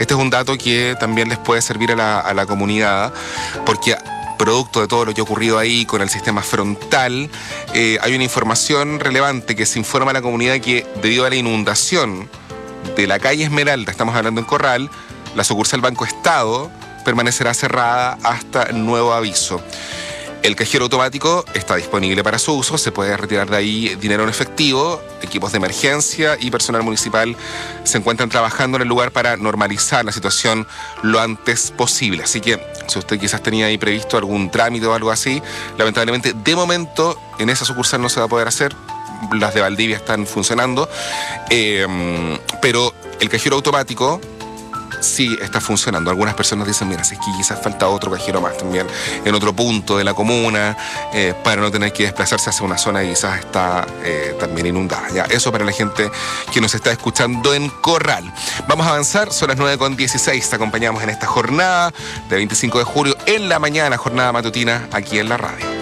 Este es un dato que también les puede servir a la comunidad, porque producto de todo lo que ha ocurrido ahí con el sistema frontal, hay una información relevante que se informa a la comunidad que debido a la inundación de la calle Esmeralda, estamos hablando en Corral, la sucursal Banco Estado permanecerá cerrada hasta nuevo aviso. El cajero automático está disponible para su uso, se puede retirar de ahí dinero en efectivo, equipos de emergencia y personal municipal se encuentran trabajando en el lugar para normalizar la situación lo antes posible. Así que si usted quizás tenía ahí previsto algún trámite o algo así, lamentablemente de momento en esa sucursal no se va a poder hacer. Las de Valdivia están funcionando, pero el cajero automático sí está funcionando. Algunas personas dicen, mira, si es que quizás falta otro cajero más también en otro punto de la comuna, para no tener que desplazarse hacia una zona que quizás está también inundada. Ya, eso para la gente que nos está escuchando en Corral. Vamos a avanzar, son las 9:16, te acompañamos en esta jornada de 25 de julio en la mañana, jornada matutina aquí en la radio.